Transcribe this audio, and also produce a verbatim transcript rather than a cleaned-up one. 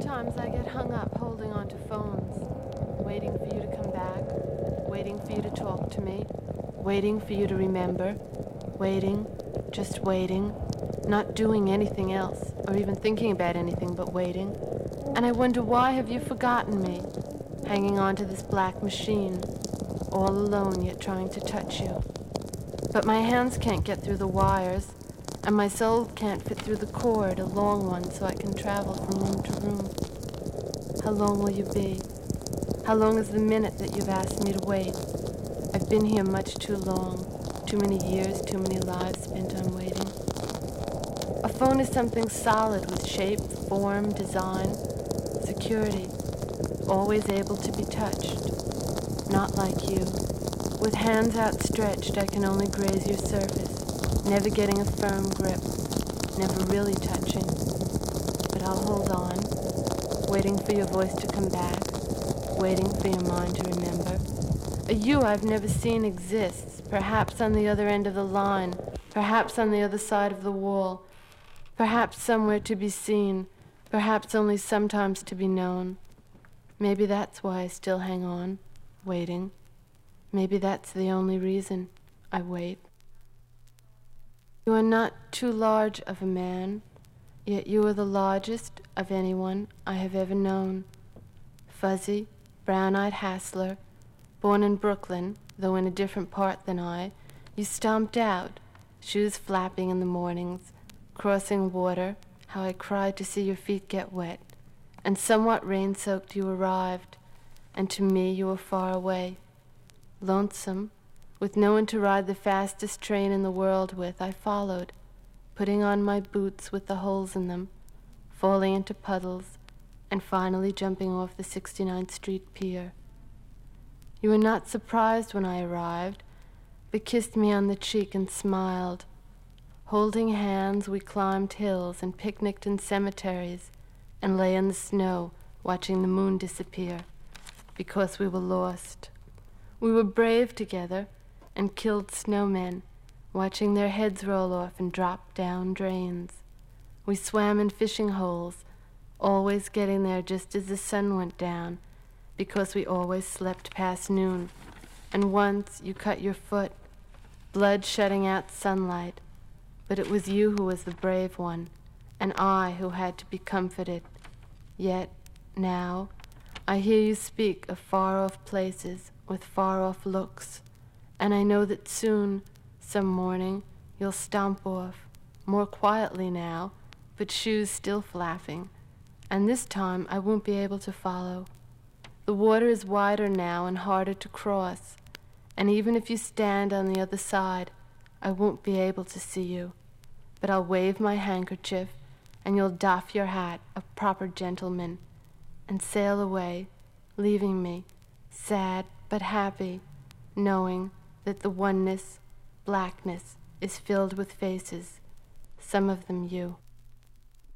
Sometimes I get hung up holding on to phones, waiting for you to come back, waiting for you to talk to me, waiting for you to remember, waiting, just waiting, not doing anything else, or even thinking about anything but waiting. And I wonder, why have you forgotten me, hanging on to this black machine, all alone yet trying to touch you? But my hands can't get through the wires, and my soul can't fit through the cord, a long one, so I can travel from room to room. How long will you be? How long is the minute that you've asked me to wait? I've been here much too long, too many years, too many lives spent on waiting. A phone is something solid with shape, form, design, security, always able to be touched. Not like you. With hands outstretched, I can only graze your surface, never getting a firm grip, never really touching. But I'll hold on, waiting for your voice to come back, waiting for your mind to remember. A you I've never seen exists, perhaps on the other end of the line, perhaps on the other side of the wall, perhaps somewhere to be seen, perhaps only sometimes to be known. Maybe that's why I still hang on, waiting. Maybe that's the only reason I wait. You are not too large of a man, yet you are the largest of anyone I have ever known. Fuzzy, brown-eyed hassler, born in Brooklyn, though in a different part than I, you stomped out, shoes flapping in the mornings, crossing water, how I cried to see your feet get wet, and somewhat rain-soaked you arrived, and to me you were far away. Lonesome, with no one to ride the fastest train in the world with, I followed, putting on my boots with the holes in them, falling into puddles, and finally jumping off the sixty-ninth Street Pier. You were not surprised when I arrived, but kissed me on the cheek and smiled. Holding hands, we climbed hills and picnicked in cemeteries and lay in the snow watching the moon disappear, because we were lost. We were brave together and killed snowmen, watching their heads roll off and drop down drains. We swam in fishing holes, always getting there just as the sun went down, because we always slept past noon. And once you cut your foot, blood shutting out sunlight, but it was you who was the brave one, and I who had to be comforted. Yet, now, I hear you speak of far-off places with far-off looks, and I know that soon, some morning, you'll stomp off, more quietly now, but shoes still flapping, and this time I won't be able to follow. The water is wider now and harder to cross, and even if you stand on the other side, I won't be able to see you. But I'll wave my handkerchief, and you'll doff your hat, a proper gentleman, and sail away, leaving me, sad but happy, knowing that the oneness, blackness, is filled with faces, some of them you.